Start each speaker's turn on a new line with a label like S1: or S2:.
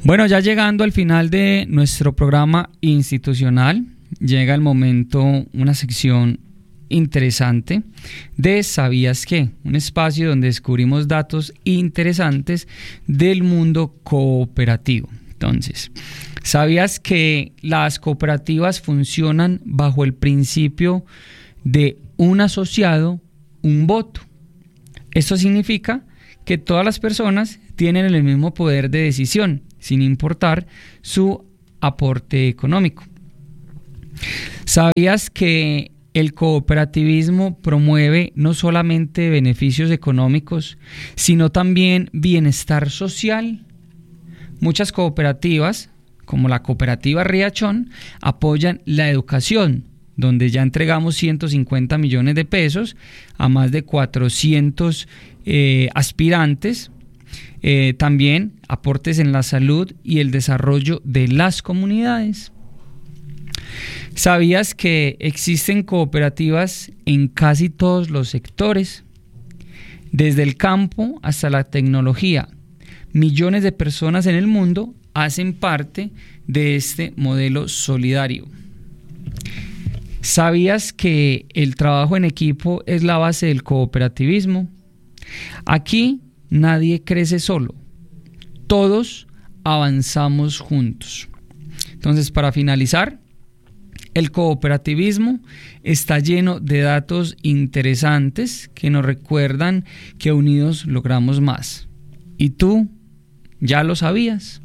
S1: Bueno, ya llegando al final de nuestro programa institucional, llega el momento, una sección interesante de ¿Sabías qué? Un espacio donde descubrimos datos interesantes del mundo cooperativo. Entonces, ¿sabías que las cooperativas funcionan bajo el principio de un asociado, un voto? Esto significa que todas las personas tienen el mismo poder de decisión, sin importar su aporte económico. ¿Sabías que el cooperativismo promueve no solamente beneficios económicos, sino también bienestar social? Muchas cooperativas, como la cooperativa Riachón, apoyan la educación, donde ya entregamos 150 millones de pesos a más de 400 aspirantes. También aportes en la salud y el desarrollo de las comunidades. ¿Sabías que existen cooperativas en casi todos los sectores? Desde el campo hasta la tecnología, millones de personas en el mundo hacen parte de este modelo solidario. ¿Sabías que el trabajo en equipo es la base del cooperativismo? Aquí nadie crece solo, todos avanzamos juntos. Entonces, para finalizar, el cooperativismo está lleno de datos interesantes que nos recuerdan que unidos logramos más. ¿Y tú ya lo sabías?